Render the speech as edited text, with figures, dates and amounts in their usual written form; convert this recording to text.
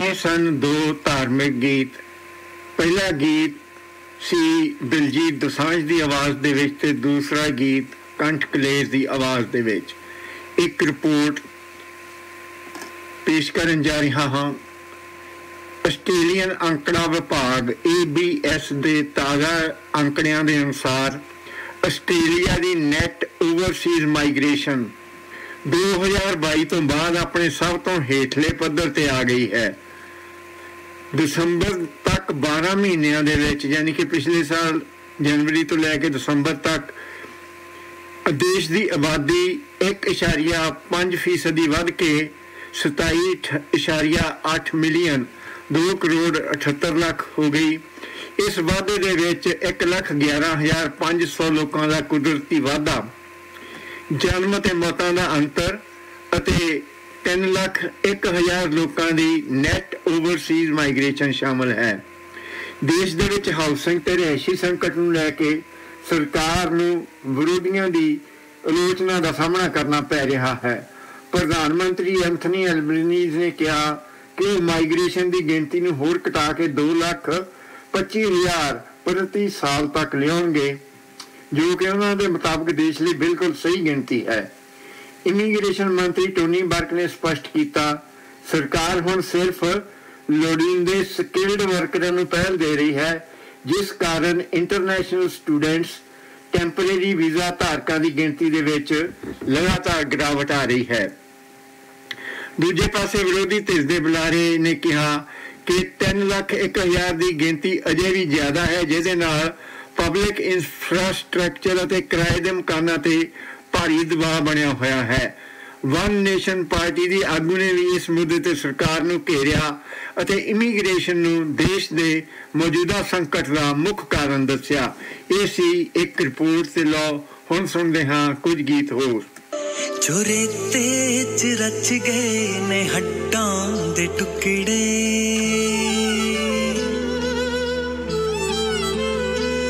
ਇਹ ਸਨ ਦੋ ਧਾਰਮਿਕ ਗੀਤ। ਪਹਿਲਾ ਗੀਤ ਸੀ ਦਿਲਜੀਤ ਦੋਸਾਂਝ ਦੀ ਆਵਾਜ਼ ਦੇ ਵਿੱਚ ਤੇ ਦੂਸਰਾ ਗੀਤ ਕੰਠ ਕਲੇਰ ਦੀ ਆਵਾਜ਼ ਦੇ ਵਿੱਚ। ਇੱਕ ਰਿਪੋਰਟ ਪੇਸ਼ ਕਰਨ ਜਾ ਰਿਹਾ ਹਾਂ। ਆਸਟ੍ਰੇਲੀਅਨ ਅੰਕੜਾ ਵਿਭਾਗ ABS ਦੇ ਤਾਜ਼ਾ ਅੰਕੜਿਆਂ ਦੇ ਅਨੁਸਾਰ ਆਸਟ੍ਰੇਲੀਆ ਦੀ ਨੈਟ ਓਵਰਸੀਜ਼ ਮਾਈਗ੍ਰੇਸ਼ਨ 2022 ਤੋਂ ਬਾਅਦ ਆਪਣੇ ਸਭ ਤੋਂ ਹੇਠਲੇ ਪੱਧਰ ਤੇ ਆ ਗਈ ਹੈ। ਦਸੰਬਰ ਤੱਕ 12 ਮਹੀਨਿਆਂ ਦੇ ਵਿੱਚ, ਯਾਨੀ ਕਿ ਪਿਛਲੇ ਸਾਲ ਜਨਵਰੀ ਤੋਂ ਲੈ ਕੇ ਦਸੰਬਰ ਤੱਕ ਦੇਸ਼ ਦੀ ਆਬਾਦੀ 1.5% ਵੱਧ ਕੇ 27.8 ਮਿਲੀਅਨ 2 ਕਰੋੜ 78 ਲੱਖ ਹੋ ਗਈ। ਇਸ ਵਾਧੇ ਦੇ ਵਿੱਚ 1,11,500 ਲੋਕਾਂ ਦਾ ਕੁਦਰਤੀ ਵਾਧਾ, ਜਨਮ ਅਤੇ ਮੌਤਾਂ ਦਾ ਅੰਤਰ ਅਤੇ 3,01,000 ਲੋਕਾਂ ਦੀ ਨੈਟ ਓਵਰਸੀਜ਼ ਮਾਈਗ੍ਰੇਸ਼ਨ ਸ਼ਾਮਲ ਹੈ। ਦੇਸ਼ ਦੇ ਵਿੱਚ ਹਾਊਸਿੰਗ ਤੇ ਰਿਹਾਇਸ਼ੀ ਸੰਕਟ ਨੂੰ ਲੈ ਕੇ ਸਰਕਾਰ ਨੂੰ ਵਿਰੋਧੀਆਂ ਦੀ ਆਲੋਚਨਾ ਦਾ ਸਾਹਮਣਾ ਕਰਨਾ ਪੈ ਰਿਹਾ ਹੈ। ਪ੍ਰਧਾਨ ਮੰਤਰੀ ਐਂਥਨੀ ਐਲਬਨੀਜ਼ ਨੇ ਕਿਹਾ ਕਿ ਉਹ ਮਾਈਗ੍ਰੇਸ਼ਨ ਦੀ ਗਿਣਤੀ ਨੂੰ ਹੋਰ ਘਟਾ ਕੇ 2,25,000 ਪ੍ਰਤੀ ਸਾਲ ਤੱਕ ਲਿਆਉਣਗੇ, ਜੋ ਕਿ ਉਹਨਾਂ ਦੇ ਮੁਤਾਬਕ ਦੇਸ਼ ਲਈ ਬਿਲਕੁਲ ਸਹੀ ਗਿਣਤੀ ਹੈ। ਇਮੀਗ੍ਰੇਸ਼ਨ ਮੰਤਰੀ ਟੋਨੀ ਬਰਕ ਨੇ ਸਪਸ਼ਟ ਕੀਤਾ, ਸਰਕਾਰ ਹੁਣ ਸਿਰਫ ਲੋੜੀਂਦੇ ਸਕਿਲਡ ਵਰਕਰਾਂ ਨੂੰ ਪਹਿਲ ਦੇ ਰਹੀ ਹੈ, ਜਿਸ ਕਾਰਨ ਇੰਟਰਨੈਸ਼ਨਲ ਸਟੂਡੈਂਟਸ ਟੈਂਪਰੇਰੀ ਵੀਜ਼ਾ ਧਾਰਕਾਂ ਦੀ ਗਿਣਤੀ ਦੇ ਵਿੱਚ ਲਗਾਤਾਰ ਗਿਰਾਵਟ ਆ ਰਹੀ ਹੈ। ਦੂਜੇ ਪਾਸੇ ਵਿਰੋਧੀ ਧਿਰ ਦੇ ਬੁਲਾਰੇ ਨੇ ਕਿਹਾ ਕਿ 3,01,000 ਦੀ ਗਿਣਤੀ ਅਜੇ ਵੀ ਜ਼ਿਆਦਾ ਹੈ, ਜਿਹਦੇ ਨਾਲ ਪਬਲਿਕ ਇੰਫਰਾਸਟਰਕਚਰ ਅਤੇ ਕਿਰਾਏ ਦੇ ਮਕਾਨਾਂ ਤੇ ਭਾਰੀ ਦਬਾਅ ਬਣਿਆ ਹੋਇਆ ਹੈ। ਵਨ ਨੇਸ਼ਨ ਪਾਰਟੀ ਦੀ ਆਗੂ ਨੇ ਵੀ ਇਸ ਮੁੱਦੇ ਤੇ ਸਰਕਾਰ ਨੂੰ ਘੇਰਿਆ ਅਤੇ ਇਮੀਗ੍ਰੇਸ਼ਨ ਨੂੰ ਦੇਸ਼ ਦੇ ਮੌਜੂਦਾ ਸੰਕਟ ਦਾ ਮੁੱਖ ਕਾਰਨ ਦੱਸਿਆ। ਇਹ ਸੀ ਇੱਕ ਰਿਪੋਰਟ ਤੇ ਲਓ ਹੁਣ ਸੁਣਦੇ ਹਾਂ ਕੁਝ ਗੀਤ ਹੋਰ। ਜੋ ਰੇਤੇ 'ਚ ਰਚ ਗਏ ਨੇ ਹੱਡਾਂ ਦੇ ਟੁਕੜੇ,